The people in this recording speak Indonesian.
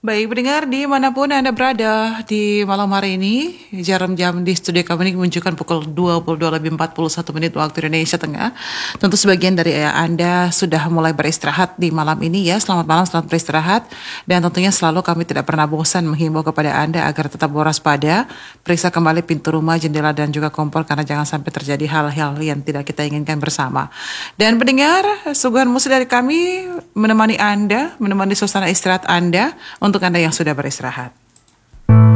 Baik, pendengar dimanapun Anda berada di malam hari ini, jarum jam di studio kami ini menunjukkan pukul 22 lebih 41 menit waktu Indonesia Tengah. Tentu sebagian dari Anda sudah mulai beristirahat di malam ini ya. Selamat malam, selamat beristirahat. Dan tentunya selalu kami tidak pernah bosan menghimbau kepada Anda agar tetap waspada, periksa kembali pintu rumah, jendela dan juga kompor karena jangan sampai terjadi hal-hal yang tidak kita inginkan bersama. Dan pendengar, suguhan musik dari kami menemani Anda, menemani suasana istirahat Anda untuk Anda yang sudah beristirahat.